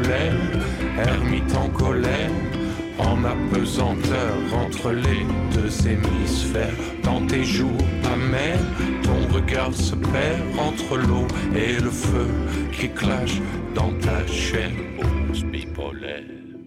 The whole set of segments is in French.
polaire, ermite en colère, en apesanteur entre les deux hémisphères. Dans tes jours amers, ton regard se perd entre l'eau et le feu qui clash dans ta chair bipolaire.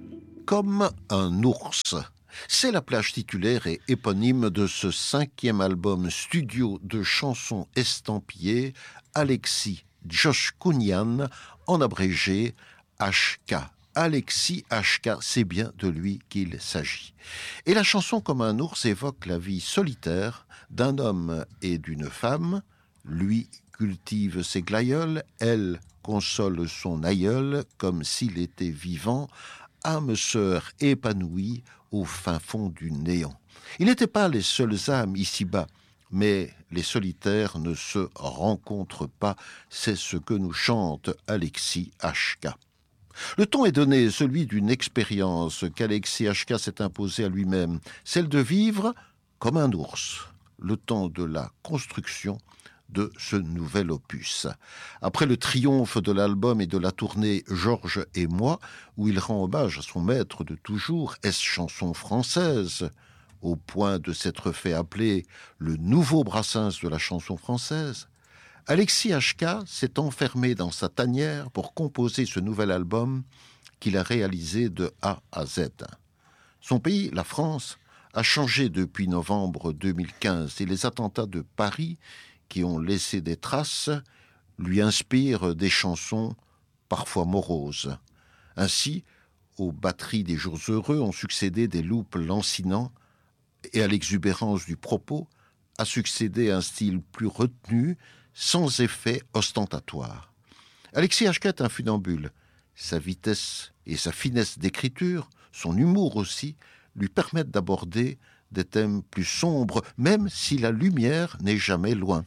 Comme un ours. C'est la plage titulaire et éponyme de ce 5e album studio de chansons estampillées, Alexis Joshkounian, en abrégé HK. Alexis HK, c'est bien de lui qu'il s'agit. Et la chanson Comme un ours évoque la vie solitaire d'un homme et d'une femme. Lui cultive ses glaïeuls, elle console son aïeul comme s'il était vivant, âme sœur épanouie au fin fond du néant. Ils n'étaient pas les seules âmes ici-bas, mais les solitaires ne se rencontrent pas, c'est ce que nous chante Alexis HK. Le ton est donné, celui d'une expérience qu'Alexis HK s'est imposée à lui-même, celle de vivre comme un ours, le temps de la construction de ce nouvel opus. Après le triomphe de l'album et de la tournée Georges et moi, où il rend hommage à son maître de toujours, est-ce chanson française, au point de s'être fait appeler le nouveau Brassens de la chanson française, Alexis HK s'est enfermé dans sa tanière pour composer ce nouvel album qu'il a réalisé de A à Z. Son pays, la France, a changé depuis novembre 2015 et les attentats de Paris qui ont laissé des traces, lui inspirent des chansons parfois moroses. Ainsi, aux batteries des jours heureux ont succédé des loops lancinants et à l'exubérance du propos a succédé un style plus retenu, sans effet ostentatoire. Alexis HK est un funambule. Sa vitesse et sa finesse d'écriture, son humour aussi, lui permettent d'aborder des thèmes plus sombres, même si la lumière n'est jamais loin.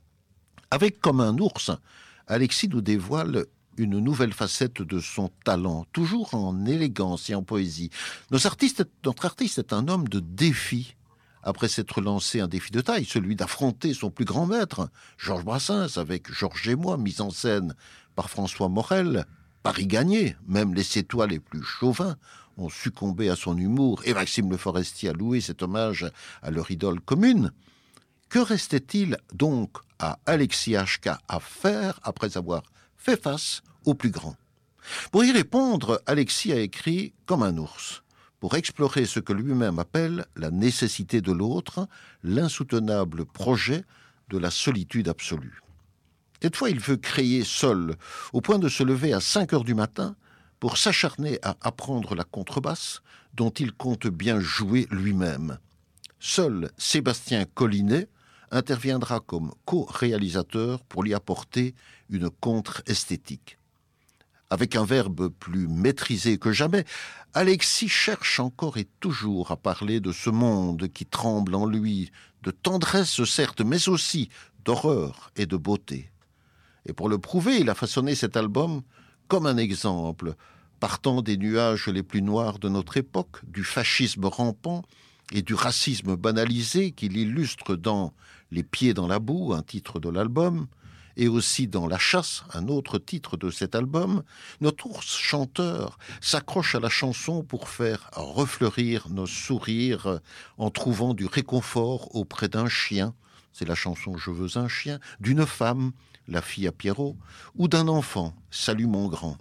Avec Comme un ours, Alexis nous dévoile une nouvelle facette de son talent, toujours en élégance et en poésie. Notre artiste est un homme de défi. Après s'être lancé un défi de taille, celui d'affronter son plus grand maître, Georges Brassens, avec Georges et moi, mise en scène par François Morel, Paris gagné, même les Sétois les plus chauvins ont succombé à son humour, et Maxime Le Forestier a loué cet hommage à leur idole commune. Que restait-il donc à Alexis HK à faire après avoir fait face au plus grand? Pour y répondre, Alexis a écrit Comme un ours, pour explorer ce que lui-même appelle la nécessité de l'autre, l'insoutenable projet de la solitude absolue. Cette fois, il veut créer seul, au point de se lever à 5 heures du matin pour s'acharner à apprendre la contrebasse dont il compte bien jouer lui-même. Seul Sébastien Collinet interviendra comme co-réalisateur pour lui apporter une contre-esthétique. Avec un verbe plus maîtrisé que jamais, Alexis cherche encore et toujours à parler de ce monde qui tremble en lui, de tendresse certes, mais aussi d'horreur et de beauté. Et pour le prouver, il a façonné cet album comme un exemple, partant des nuages les plus noirs de notre époque, du fascisme rampant et du racisme banalisé qu'il illustre dans Les pieds dans la boue, un titre de l'album, et aussi dans La chasse, un autre titre de cet album, notre ours chanteur s'accroche à la chanson pour faire refleurir nos sourires en trouvant du réconfort auprès d'un chien, c'est la chanson Je veux un chien, d'une femme, La fille à Pierrot, ou d'un enfant, Salut mon grand.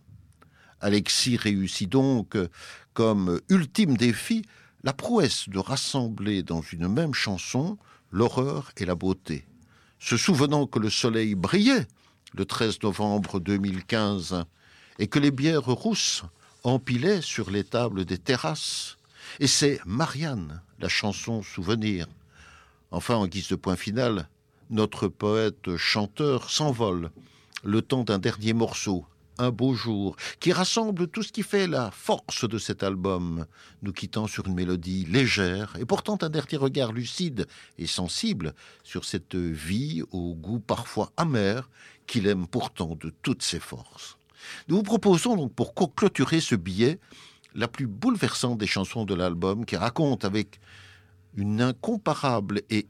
Alexis réussit donc, comme ultime défi, la prouesse de rassembler dans une même chanson l'horreur et la beauté. Se souvenant que le soleil brillait le 13 novembre 2015 et que les bières rousses empilaient sur les tables des terrasses. Et c'est Marianne, la chanson Souvenir. Enfin, en guise de point final, notre poète-chanteur s'envole, le temps d'un dernier morceau, Un beau jour, qui rassemble tout ce qui fait la force de cet album, nous quittant sur une mélodie légère et portant un dernier regard lucide et sensible sur cette vie au goût parfois amer qu'il aime pourtant de toutes ses forces. Nous vous proposons donc pour clôturer ce billet la plus bouleversante des chansons de l'album qui raconte avec une incomparable et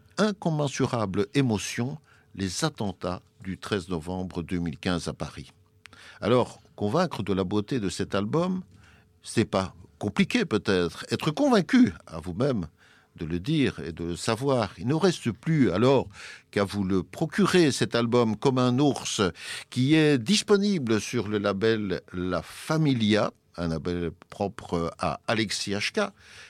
incommensurable émotion les attentats du 13 novembre 2015 à Paris. Alors, convaincre de la beauté de cet album, c'est pas compliqué peut-être. Être convaincu, à vous-même, de le dire et de le savoir. Il ne reste plus alors qu'à vous le procurer, cet album Comme un ours, qui est disponible sur le label La Familia, un label propre à Alexis HK,